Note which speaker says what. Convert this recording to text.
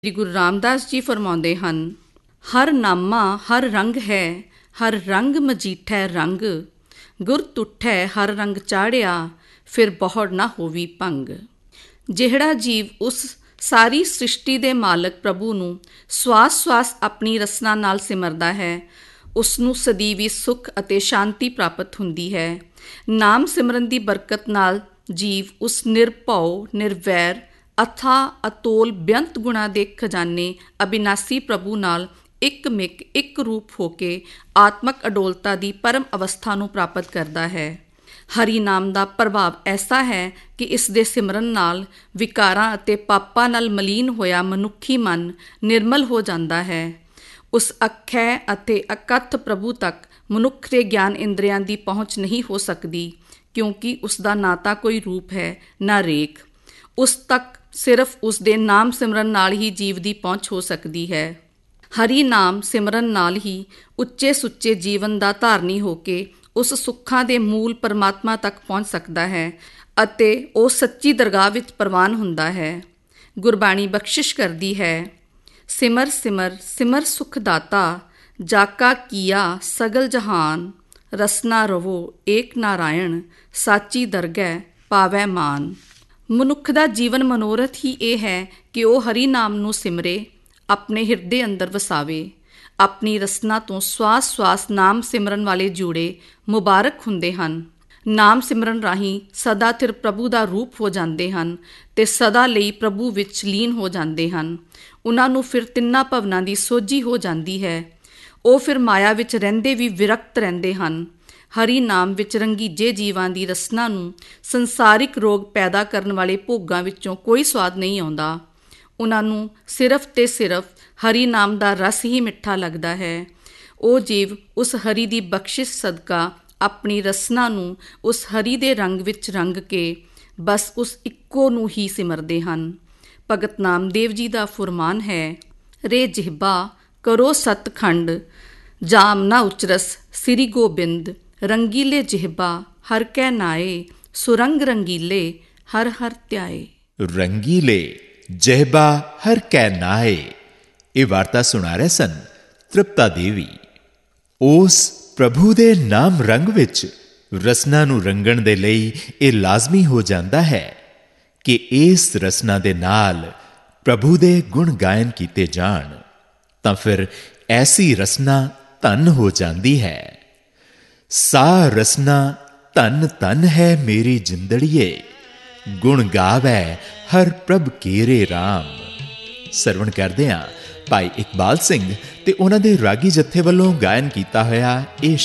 Speaker 1: ਸ੍ਰੀ ਗੁਰੂ ਰਾਮਦਾਸ ਜੀ ਫਰਮਾਉਂਦੇ ਹਨ, ਹਰ ਨਾਮਾ ਹਰ ਰੰਗ ਹੈ, ਹਰ ਰੰਗ ਮਜੀਠੈ ਰੰਗ, ਗੁਰ ਤੁਠੈ ਹਰ ਰੰਗ ਚਾੜਿਆ, ਫਿਰ ਬਹੁੜ ਨਾ ਹੋਵੀ ਭੰਗ। ਜਿਹੜਾ ਜੀਵ ਉਸ ਸਾਰੀ ਸ੍ਰਿਸ਼ਟੀ ਦੇ ਮਾਲਕ ਪ੍ਰਭੂ ਨੂੰ ਸਵਾਸ ਸਵਾਸ ਆਪਣੀ ਰਸਨਾ ਨਾਲ ਸਿਮਰਦਾ ਹੈ, ਉਸ ਨੂੰ ਸਦੀਵੀ ਸੁੱਖ ਅਤੇ ਸ਼ਾਂਤੀ ਪ੍ਰਾਪਤ ਹੁੰਦੀ ਹੈ। ਨਾਮ ਸਿਮਰਨ ਦੀ ਬਰਕਤ ਨਾਲ ਜੀਵ ਉਸ ਨਿਰਭਉ, ਨਿਰਵੈਰ, ਅਥਾਹ ਅਤੋਲ ਬੇਅੰਤ ਗੁਣਾਂ ਦੇ ਖਜ਼ਾਨੇ ਅਬਿਨਾਸੀ ਪ੍ਰਭੂ ਨਾਲ ਇੱਕ ਇੱਕ ਰੂਪ ਹੋ ਕੇ ਆਤਮਕ ਅਡੋਲਤਾ ਦੀ ਪਰਮ ਅਵਸਥਾ ਨੂੰ ਪ੍ਰਾਪਤ ਕਰਦਾ ਹੈ। ਹਰੀ ਨਾਮ ਦਾ ਪ੍ਰਭਾਵ ਐਸਾ ਹੈ ਕਿ ਇਸ ਦੇ ਸਿਮਰਨ ਨਾਲ ਵਿਕਾਰਾਂ ਅਤੇ ਪਾਪਾਂ ਨਾਲ ਮਲੀਨ ਹੋਇਆ ਮਨੁੱਖੀ ਮਨ ਨਿਰਮਲ ਹੋ ਜਾਂਦਾ ਹੈ। ਉਸ ਅਖੈ ਅਤੇ ਅਕੱਥ ਪ੍ਰਭੂ ਤੱਕ ਮਨੁੱਖ ਦੇ ਗਿਆਨ ਇੰਦਰੀਆਂ ਦੀ ਪਹੁੰਚ ਨਹੀਂ ਹੋ ਸਕਦੀ, ਕਿਉਂਕਿ ਉਸ ਦਾ ਨਾ ਤਾਂ ਕੋਈ ਰੂਪ ਹੈ ਨਾ ਰੇਖ। ਉਸ ਤੱਕ ਸਿਰਫ ਉਸ ਦੇ ਨਾਮ ਸਿਮਰਨ ਨਾਲ ਹੀ ਜੀਵ ਦੀ ਪਹੁੰਚ ਹੋ ਸਕਦੀ ਹੈ। ਹਰੀ ਨਾਮ ਸਿਮਰਨ ਨਾਲ ਹੀ ਉੱਚੇ ਸੁੱਚੇ ਜੀਵਨ ਦਾ ਧਾਰਨੀ ਹੋ ਕੇ ਉਸ ਸੁੱਖਾਂ ਦੇ ਮੂਲ ਪਰਮਾਤਮਾ ਤੱਕ ਪਹੁੰਚ ਸਕਦਾ ਹੈ ਅਤੇ ਉਹ ਸੱਚੀ ਦਰਗਾਹ ਵਿੱਚ ਪ੍ਰਵਾਨ ਹੁੰਦਾ ਹੈ। ਗੁਰਬਾਣੀ ਬਖਸ਼ਿਸ਼ ਕਰਦੀ ਹੈ, ਸਿਮਰ ਸਿਮਰ ਸਿਮਰ ਸੁਖ ਦਾਤਾ, ਜਾਕਾ ਕੀਆ ਸਗਲ ਜਹਾਨ, ਰਸਨਾ ਰਵੋ ਏਕ ਨਾਰਾਇਣ, ਸਾਚੀ ਦਰਗਹਿ ਪਾਵੈ ਮਾਨ। ਮਨੁੱਖ ਦਾ ਜੀਵਨ ਮਨੋਰਥ ਹੀ ਇਹ ਹੈ ਕਿ ਉਹ ਹਰੀ ਨਾਮ ਨੂੰ ਸਿਮਰੇ, ਆਪਣੇ ਹਿਰਦੇ ਅੰਦਰ ਵਸਾਵੇ। ਆਪਣੀ ਰਸਨਾ ਤੋਂ ਸਵਾਸ ਸਵਾਸ ਨਾਮ ਸਿਮਰਨ ਵਾਲੇ ਜੋੜੇ ਮੁਬਾਰਕ ਹੁੰਦੇ ਹਨ। ਨਾਮ ਸਿਮਰਨ ਰਾਹੀਂ ਸਦਾ ਥਿਰ ਪ੍ਰਭੂ ਦਾ ਰੂਪ ਹੋ ਜਾਂਦੇ ਹਨ ਅਤੇ ਸਦਾ ਲਈ ਪ੍ਰਭੂ ਵਿੱਚ ਲੀਨ ਹੋ ਜਾਂਦੇ ਹਨ। ਉਹਨਾਂ ਨੂੰ ਫਿਰ ਤਿੰਨਾਂ ਭਵਨਾਂ ਦੀ ਸੋਝੀ ਹੋ ਜਾਂਦੀ ਹੈ। ਉਹ ਫਿਰ ਮਾਇਆ ਵਿੱਚ ਰਹਿੰਦੇ ਵੀ ਵਿਰਕਤ ਰਹਿੰਦੇ ਹਨ। ਹਰੀ ਨਾਮ ਵਿੱਚ ਰੰਗੀਜੇ ਜੀਵਾਂ ਦੀ ਰਸਨਾ ਨੂੰ ਸੰਸਾਰਿਕ ਰੋਗ ਪੈਦਾ ਕਰਨ ਵਾਲੇ ਭੋਗਾਂ ਵਿੱਚੋਂ ਕੋਈ ਸਵਾਦ ਨਹੀਂ ਆਉਂਦਾ। ਉਹਨਾਂ ਨੂੰ ਸਿਰਫ ਤੇ ਸਿਰਫ ਹਰੀ ਨਾਮ ਦਾ ਰਸ ਹੀ ਮਿੱਠਾ ਲੱਗਦਾ ਹੈ। ਉਹ ਜੀਵ ਉਸ ਹਰੀ ਦੀ ਬਖਸ਼ਿਸ਼ ਸਦਕਾ ਆਪਣੀ ਰਸਨਾ ਨੂੰ ਉਸ ਹਰੀ ਦੇ ਰੰਗ ਵਿੱਚ ਰੰਗ ਕੇ ਬਸ ਉਸ ਇੱਕੋ ਨੂੰ ਹੀ ਸਿਮਰਦੇ ਹਨ। ਭਗਤ ਨਾਮਦੇਵ ਜੀ ਦਾ ਫੁਰਮਾਨ ਹੈ, ਰੇ ਜਿਹਬਾ ਕਰੋ ਸਤਖੰਡ, ਜਾਮ ਨਾ ਉਚਰਸ ਸ੍ਰੀ ਗੋਬਿੰਦ, ਰੰਗੀਲੇ ਜਿਹਬਾ ਹਰ ਕੈ ਨਾਏ, ਸੁਰੰਗ ਰੰਗੀਲੇ ਹਰ ਹਰ ਧਿਆਏ।
Speaker 2: ਰੰਗੀਲੇ ਜਿਹਬਾ ਹਰ ਕੈ ਨਾਏ, ਇਹ ਵਾਰਤਾ ਸੁਣਾ ਰਹੇ ਸਨ ਤ੍ਰਿਪਤਾ ਦੇਵੀ। ਉਸ ਪ੍ਰਭੂ ਦੇ ਨਾਮ ਰੰਗ ਵਿੱਚ ਰਸਨਾ ਨੂੰ ਰੰਗਣ ਦੇ ਲਈ ਇਹ ਲਾਜ਼ਮੀ ਹੋ ਜਾਂਦਾ ਹੈ ਕਿ ਇਸ ਰਸਨਾ ਦੇ ਨਾਲ ਪ੍ਰਭੂ ਦੇ ਗੁਣ ਗਾਇਨ ਕੀਤੇ ਜਾਣ, ਤਾਂ ਫਿਰ ਐਸੀ ਰਸਨਾ ਧਨ ਹੋ ਜਾਂਦੀ ਹੈ। ਸਾ ਰਸਨਾ ਧਨ ਧਨ ਹੈ ਮੇਰੀ ਜਿੰਦੜੀਏ, ਗੁਣ ਗਾਵੈ ਹਰ ਪ੍ਰਭ ਕੇਰੇ ਰਾਮ। ਸਰਵਣ ਕਰਦੇ ਹਾਂ ਭਾਈ ਇਕਬਾਲ ਸਿੰਘ ਤੇ ਉਹਨਾਂ ਦੇ ਰਾਗੀ ਜੱਥੇ ਵੱਲੋਂ ਗਾਇਨ ਕੀਤਾ ਹੋਇਆ ਇਹ